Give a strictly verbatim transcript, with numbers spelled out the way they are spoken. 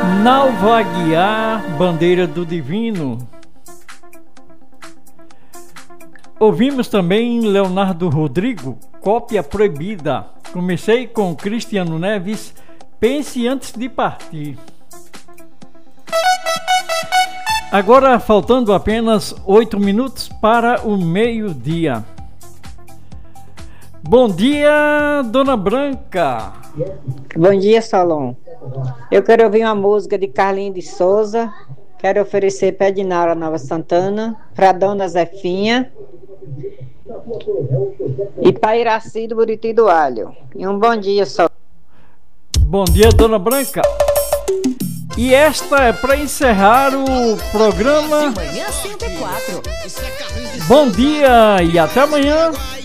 Nalvaguiar, Bandeira do Divino. Ouvimos também Leonardo Rodrigo, Cópia Proibida. Comecei com Cristiano Neves, Pense Antes de Partir. Agora faltando apenas oito minutos para o meio-dia. Bom dia, Dona Branca. Bom dia, Salom. Eu quero ouvir uma música de Carlinhos de Souza. Quero oferecer Pé de Nara Nova Santana para Dona Zefinha e para Iraci do Buriti do Alho. E um bom dia, Salom. Bom dia, Dona Branca. E esta é para encerrar o programa. Bom dia e até amanhã.